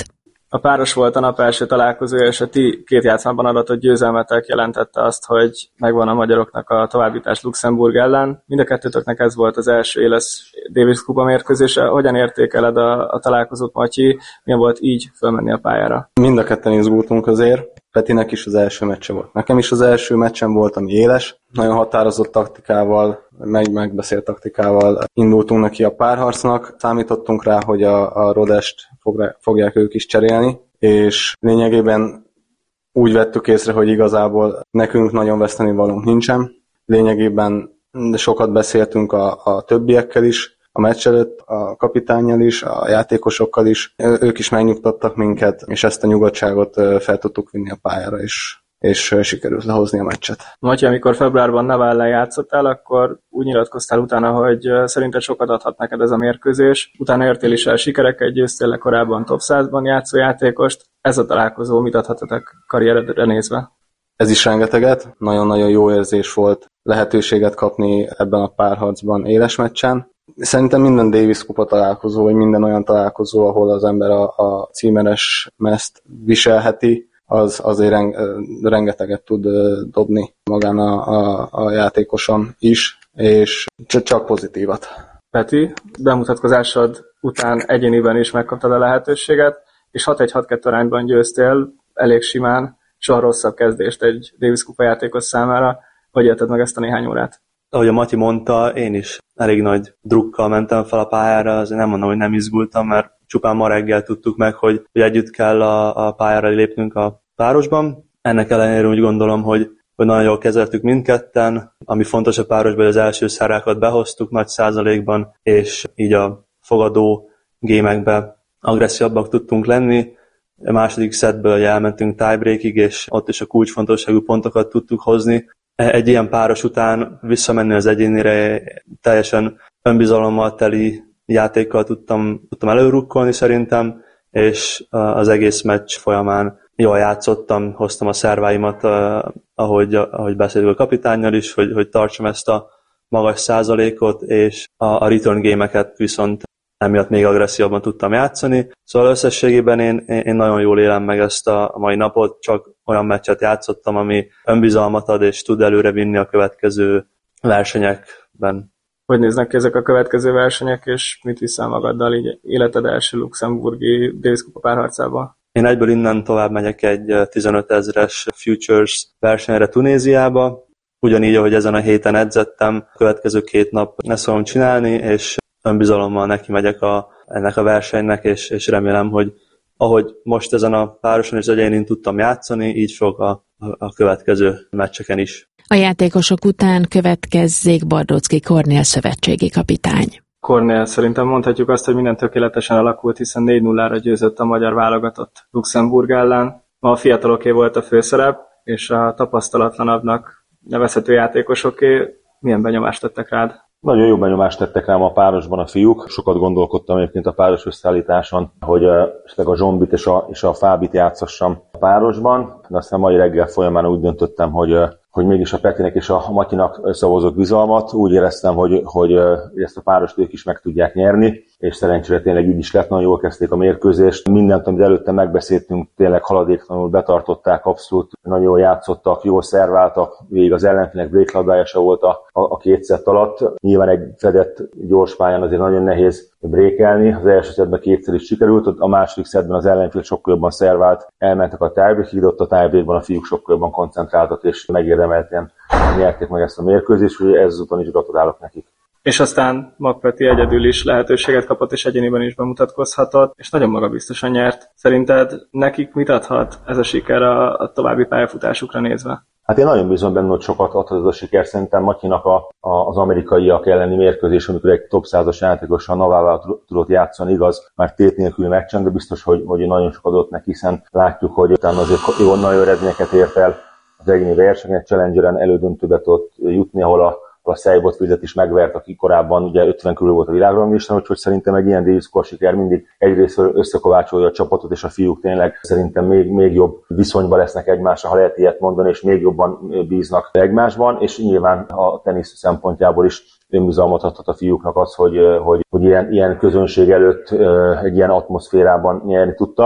A páros volt a nap első találkozója, és a ti két játszmában adatott győzelmetek jelentette azt, hogy megvan a magyaroknak a továbbjutás Luxemburg ellen. Mind a kettőtöknek ez volt az első éles Davis Kupa mérkőzése. Hogyan értékeled a, a találkozót, Matyi? Milyen volt így fölmenni a pályára? Mind a ketten izgultunk azért. Petinek is az első meccse volt. Nekem is az első meccsem volt, ami éles. Nagyon határozott taktikával, meg megbeszélt taktikával indultunk neki a párharcnak. Számítottunk rá, hogy a, a Rodest fogják ők is cserélni, és lényegében úgy vettük észre, hogy igazából nekünk nagyon veszteni valónk nincsen. Lényegében sokat beszéltünk a, a többiekkel is, a meccs előtt a kapitánnyal is, a játékosokkal is. Ők is megnyugtattak minket, és ezt a nyugodtságot fel tudtuk vinni a pályára, és, és sikerült lehozni a meccset. Matyi, amikor februárban Naval ellen játszottál, akkor úgy nyilatkoztál utána, hogy szerinted sokat adhat neked ez a mérkőzés. Utána értél is el sikereket, győztél le korábban top százban játszó játékost. Ez a találkozó mit adhatatok karrieredre nézve? Ez is rengeteget. Nagyon-nagyon jó érzés volt lehetőséget kapni ebben a párharcban éles meccsen. Szerintem minden Davis Kupa találkozó, vagy minden olyan találkozó, ahol az ember a, a címeres mezt viselheti, az azért rengeteget tud dobni magán a, a, a játékoson is, és csak pozitívat. Peti, bemutatkozásod után egyéniben is megkaptad a lehetőséget, és hat egy hat kettő arányban győztél, elég simán, soha rosszabb kezdést egy Davis Kupa játékos számára. Hogy élted meg ezt a néhány órát? Ahogy a Matyi mondta, én is elég nagy drukkal mentem fel a pályára, azért nem mondom, hogy nem izgultam, mert csupán ma reggel tudtuk meg, hogy, hogy együtt kell a, a pályára lépnünk a párosban. Ennek ellenére úgy gondolom, hogy, hogy nagyon jól kezeltük mindketten. Ami fontos a párosban, hogy az első szerákat behoztuk nagy százalékban, és így a fogadó gémekben agresszívabbak tudtunk lenni. A második szettből elmentünk tiebreakig, és ott is a kulcsfontosságú pontokat tudtuk hozni. Egy ilyen páros után visszamenni az egyénire teljesen önbizalommal teli játékkal tudtam, tudtam előrukkolni szerintem, és az egész meccs folyamán jól játszottam, hoztam a szerváimat, ahogy, ahogy beszélünk a kapitánnyal is, hogy, hogy tartsam ezt a magas százalékot, és a, a return game-eket viszont emiatt még agresszívabban tudtam játszani. Szóval összességében én, én nagyon jól élem meg ezt a mai napot, csak olyan meccset játszottam, ami önbizalmat ad, és tud előre vinni a következő versenyekben. Hogy néznek ki ezek a következő versenyek, és mit viszel magaddal így életed első luxemburgi Davis Kupa párharcába? Én egyből innen tovább megyek egy tizenöt ezres Futures versenyre Tunéziába. Ugyanígy, ahogy ezen a héten edzettem, következő két nap ezt fogom csinálni, és önbizalommal neki megyek a, ennek a versenynek, és, és remélem, hogy ahogy most ezen a pároson és egyénén tudtam játszani, így fog a, a következő meccseken is. A játékosok után következzék Bardóczky Kornél szövetségi kapitány. Kornél, szerintem mondhatjuk azt, hogy minden tökéletesen alakult, hiszen négy nullára győzött a magyar válogatott Luxemburg ellen. Ma a fiataloké volt a főszerep, és a tapasztalatlanabbnak nevezhető játékosoké. Milyen benyomást tettek rád? Nagyon jó benyomást tettek rám a párosban a fiúk. Sokat gondolkodtam egyébként a páros összeállításon, hogy esetleg a Zsombit és a, és a Fábit játszassam a párosban, de aztán mai reggel folyamán úgy döntöttem, hogy, hogy mégis a Petinek és a Matyinak szavazok bizalmat. Úgy éreztem, hogy, hogy ezt a párost ők is meg tudják nyerni, és szerencsére tényleg így is lett, nagyon jól kezdték a mérkőzést. Mindent, amit előtte megbeszéltünk, tényleg haladéktalanul betartották, abszolút nagyon jól játszottak, jól szerváltak, végig az ellenfélnek breaklabdája se volt a, a, a két szett alatt. Nyilván egy fedett gyors pályán azért nagyon nehéz brékelni. Az első szettben kétszer is sikerült, a második szettben az ellenfél sokkal jobban szervált, elmentek a tiebreakig, ott a tiebreakban a fiúk sokkal jobban koncentráltak, és megérdemelten nyerték meg ezt a mérkőzést, úgyhogy ezúton is gratulálok nekik. És aztán Magpeti egyedül is lehetőséget kapott, és egyéniben is bemutatkozhatott, és nagyon magabiztosan nyert. Szerinted nekik mit adhat ez a siker a, a további pályafutásukra nézve? Hát én nagyon bízom benne, hogy sokat adhat ez a siker. Szerintem Matyinak a, a, az amerikaiak elleni mérkőzés, amikor egy top százas játékossal Navával tudott játszani, igaz, már tét nélküli meccsen, de biztos, hogy, hogy nagyon sokat adott neki, hiszen látjuk, hogy utána azért jó nagyon eredményeket ért el az egyéni versenyen, Challengeren elődöntőbe tudott jutni, ahol a a Seibotville-et is megvert, aki korábban ugye ötven körül volt a világranglistán, úgyhogy szerintem egy ilyen Davis Cup siker mindig egyrészt összekovácsolja a csapatot, és a fiúk tényleg szerintem még, még jobb viszonyban lesznek egymásra, ha lehet ilyet mondani, és még jobban bíznak egymásban, és nyilván a tenisz szempontjából is önbizalmat adhat a fiúknak az, hogy, hogy, hogy ilyen, ilyen közönség előtt egy ilyen atmoszférában nyerni tudtak.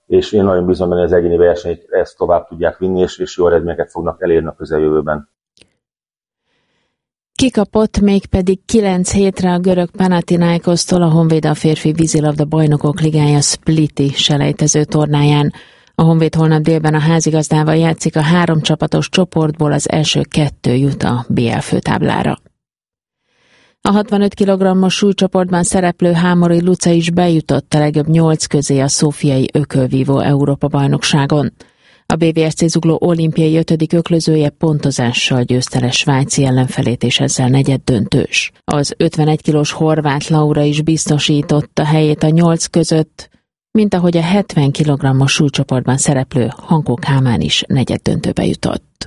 és én nagyon bízom benne, hogy az egyéni versenyt ezt tovább tudják vinni, és, és jó eredményeket fognak elérni a közeljövőben. Kikapott mégpedig kilenc hétre a görög Panathinaikosztól a Honvéd a férfi vízilabda bajnokok ligája Spliti selejtező tornáján. A Honvéd holnap délben a házigazdával játszik, a három csapatos csoportból az első kettő jut a bé el főtáblára. A hatvanöt kilogrammos súlycsoportban szereplő Hámori Luca is bejutott a legjobb nyolc közé a szófiai ökölvívó Európa-bajnokságon. A bé vé es cé Zugló olimpiai ötödik öklözője pontozással győzte le svájci ellenfelét, és ezzel negyeddöntős. Az ötvenegy kilós horvát Laura is biztosította helyét a nyolc között, mint ahogy a hetven kilogrammos súlycsoportban szereplő Hankó Kálmán is negyeddöntőbe jutott.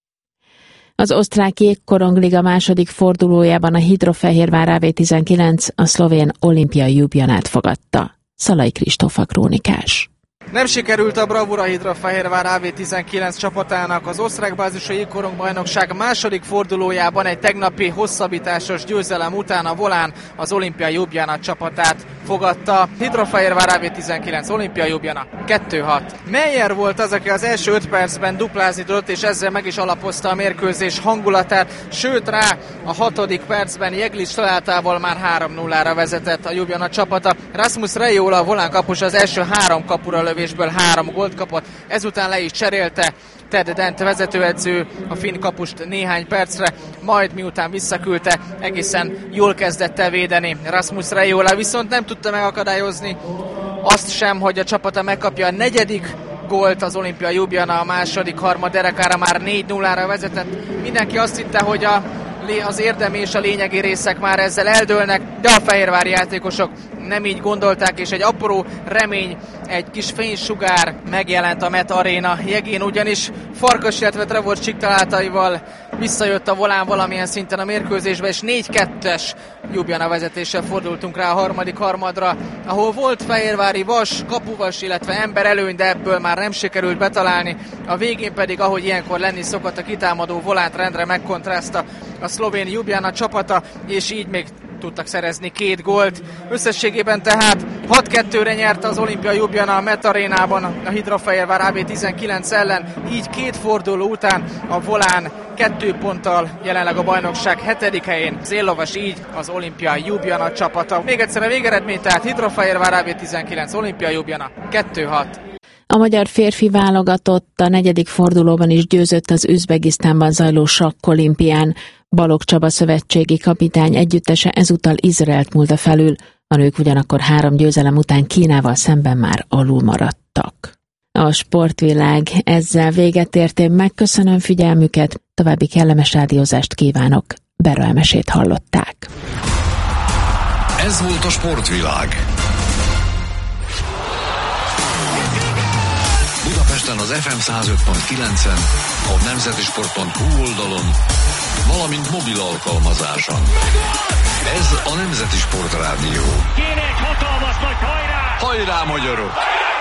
Az osztrák jégkorongliga második fordulójában a Hidrofehérvár á vé tizenkilenc a szlovén Olimpia Ljubljanát fogadta. Szalai Kristóf a krónikás. Nem sikerült a bravúra Hidrofehérvár á vé tizenkilenc csapatának. Az osztrák bázisú jégkorongbajnokság második fordulójában egy tegnapi hosszabbításos győzelem után a Volán az Olimpia Ljubljana csapatát fogadta. Hidrofehérvár á vé tizenkilenc, Olimpia Ljubljana kettő hat. Meyer volt az, aki az első öt percben duplázni tudott, és ezzel meg is alapozta a mérkőzés hangulatát, sőt rá a hatodik percben Jeglic találtával már három nullára vezetett a Ljubljana csapata. Rasmus Reiola, a Volán kapus az első három kapura lövésből három gólt kapott, ezután le is cserélte Ted Dent vezetőedző a finn kapust néhány percre, majd miután visszaküldte, egészen jól kezdett el védeni Rasmus Reiola, viszont nem tudta megakadályozni azt sem, hogy a csapata megkapja a negyedik gólt. Az Olimpia Ljubljana a második harmad derekára már négy nullára vezetett. Mindenki azt hitte, hogy a az érdemi és a lényegi részek már ezzel eldőlnek, de a fehérvári játékosok nem így gondolták, és egy apró remény, egy kis fénysugár megjelent a Met Arena jegén, ugyanis Farkas, illetve Trevor Csik találtaival visszajött a Volán valamilyen szinten a mérkőzésbe, és négy kettes Ljubljana vezetéssel fordultunk rá a harmadik harmadra, ahol volt fehérvári vas, kapuvas, illetve ember előny, de ebből már nem sikerült betalálni. A végén pedig, ahogy ilyenkor lenni szokott, a kitámadó Volánt rendre megkontrázta a szlovén Ljubljana csapata, és így még tudtak szerezni két gólt. Összességében tehát hat kettőre nyerte az Olimpia Ljubljana a Met Arénában a Hidrofehérvár á vé tizenkilenc ellen, így két forduló után a Volán kettő ponttal jelenleg a bajnokság hetedik helyén. Zéllovas így az Olimpia Ljubljana csapata. Még egyszer a végeredmény, tehát Hidrofehérvár á vé tizenkilenc, Olimpia Ljubljana kettő hat. A magyar férfi válogatott a negyedik fordulóban is győzött az Üzbegisztánban zajló sakkolimpián. Balogh Csaba szövetségi kapitány együttese ezúttal Izraelt múlta felül, a nők ugyanakkor három győzelem után Kínával szemben már alul maradtak. A sportvilág ezzel véget ért, én megköszönöm figyelmüket, további kellemes rádiózást kívánok. Bera Emesét hallották. Ez volt a sportvilág. Budapesten az ef em száz öt pont kilencen, a nemzetisport pont hu oldalon, valamint mobil alkalmazáson. Ez a Nemzeti Sport Rádió. Kéne egy hatalmas nagy hajrá! Hajrá, magyarok!